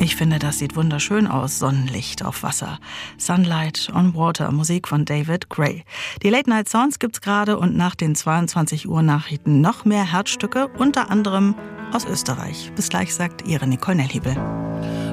Ich finde, das sieht wunderschön aus. Sonnenlicht auf Wasser. Sunlight on Water, Musik von David Gray. Die Late Night Sounds gibt's gerade und nach den 22 Uhr Nachrichten noch mehr Herzstücke, unter anderem aus Österreich. Bis gleich, sagt Ihre Nicole Nelhibel.